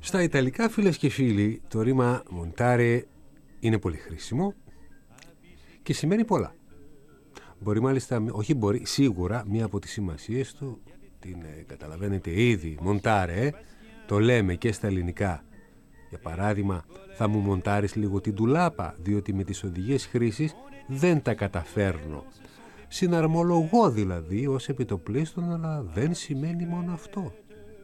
Στα Ιταλικά, φίλες και φίλοι, το ρήμα montare είναι πολύ χρήσιμο και σημαίνει πολλά. Μπορεί μάλιστα, όχι μπορεί, σίγουρα μία από τις σημασίες του την καταλαβαίνετε ήδη. Montare, το λέμε και στα ελληνικά. Για παράδειγμα, θα μου μοντάρεις λίγο την ντουλάπα, διότι με τις οδηγίες χρήσης δεν τα καταφέρνω. Συναρμολογώ δηλαδή ως επιτοπλίστων, αλλά δεν σημαίνει μόνο αυτό.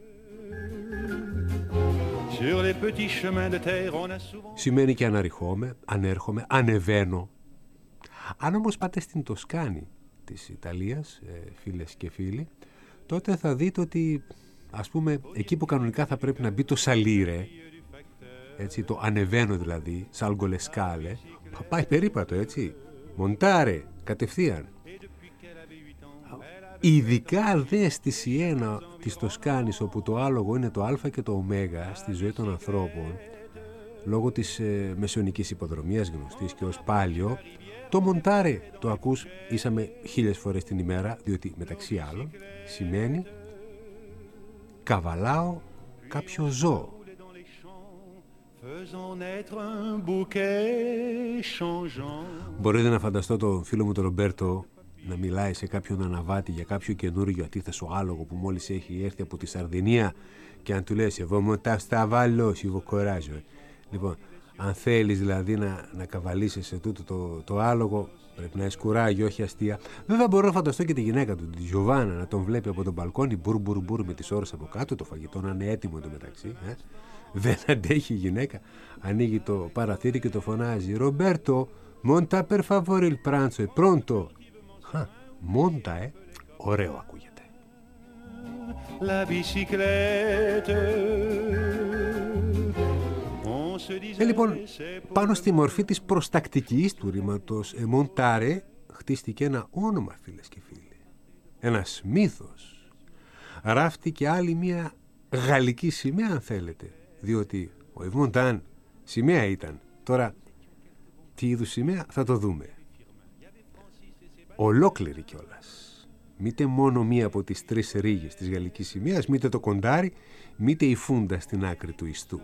Σημαίνει και αναρριχόμαι, ανέρχομαι, ανεβαίνω. Αν όμως πάτε στην Τοσκάνη της Ιταλίας, φίλες και φίλοι, τότε θα δείτε ότι, ας πούμε, εκεί που κανονικά θα πρέπει να μπει το salire, έτσι, το ανεβαίνω δηλαδή, salgo le scale, πάει περίπατο, έτσι, montare, κατευθείαν. Ειδικά δε στη Σιένα της Τοσκάνης, όπου το άλογο είναι το α και το ω στη ζωή των ανθρώπων, λόγω της μεσαιωνικής υποδρομίας γνωστής και ως πάλιο, το μοντάρε το ακούς ήσαμε 1000 φορές την ημέρα, διότι μεταξύ άλλων σημαίνει καβαλάω κάποιο ζώο. Μπορείτε να φανταστώ τον φίλο μου τον Ρομπέρτο να μιλάει σε κάποιον αναβάτη για κάποιο καινούργιο ατίθεσο άλογο που μόλις έχει έρθει από τη Σαρδινία και αν του λες εγώ μοντασταβάλω σιγό κοράζω. Λοιπόν, αν θέλεις δηλαδή να καβαλήσεις σε τούτο το άλογο, πρέπει να έχεις κουράγιο, όχι αστεία. Βέβαια μπορώ να φανταστώ και τη γυναίκα του, τη Γιωβάνα, να τον βλέπει από τον μπαλκόνι μπουρ με τις ώρες από κάτω, το φαγητό να είναι έτοιμο εντωμεταξύ. Δεν αντέχει η γυναίκα, ανοίγει το παραθύρι και το φωνάζει «Ρομπέρτο, monta per favore il pranzo, è pronto». Monta, ωραίο ακούγεται. Λοιπόν, πάνω στη μορφή της προστακτικής του ρήματος montare χτίστηκε ένα όνομα, φίλες και φίλοι. Ένας μύθος. Ράφτηκε άλλη μια γαλλική σημαία, αν θέλετε, διότι ο Yves Montand σημαία ήταν. Τώρα, τι είδους σημαία θα το δούμε. Ολόκληρη κιόλας. Μήτε μόνο μία από τις 3 ρίγες της γαλλικής σημαίας, μήτε το κοντάρι, μήτε η φούντα στην άκρη του ιστού.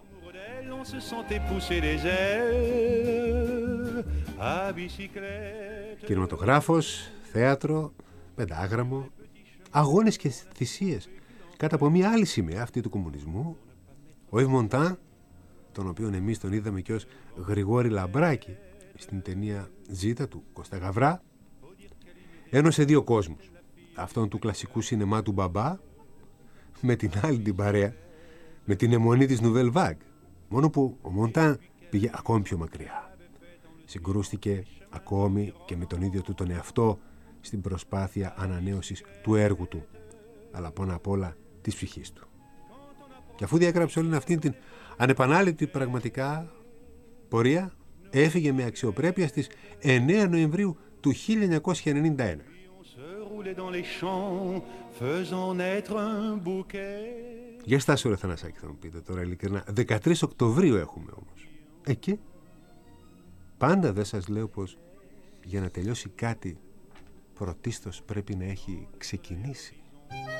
Κινηματογράφος, θέατρο, πεντάγραμμο, αγώνες και θυσίες κάτω από μία άλλη σημαία, αυτή του κομμουνισμού. Ο Yves Montand, τον οποίον εμείς τον είδαμε και ως Γρηγόρη Λαμπράκη στην ταινία Ζήτα του Κώστα Γαβρά, ένωσε 2 κόσμους. Αυτόν του κλασικού σινεμά του μπαμπά με την άλλη την παρέα, με την αιμονή της Nouvelle Vague. Μόνο που ο Montand πήγε ακόμη πιο μακριά. Συγκρούστηκε ακόμη και με τον ίδιο του τον εαυτό στην προσπάθεια ανανέωσης του έργου του, αλλά πάνω απ' όλα της ψυχής του. Και αφού διάγραψε όλη αυτή την ανεπανάληπτη πραγματικά πορεία, έφυγε με αξιοπρέπεια στις 9 Νοεμβρίου του 1991. Για στάσου ρε Θανασάκη, θα μου πείτε τώρα ειλικρινά. 13 Οκτωβρίου έχουμε όμως. Και πάντα δεν σας λέω πως για να τελειώσει κάτι πρωτίστως πρέπει να έχει ξεκινήσει.